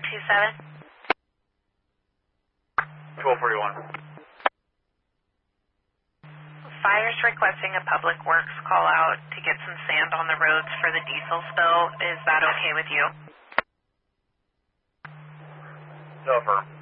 1241. Fire's requesting a public works call out to get some sand on the roads for the diesel spill. Is that okay with you? No, affirm.